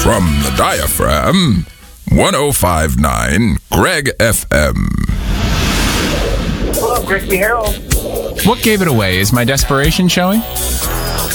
From the diaphragm, 105.9 Greg FM. Hello, Grigsby Harold. What gave it away? Is my desperation showing?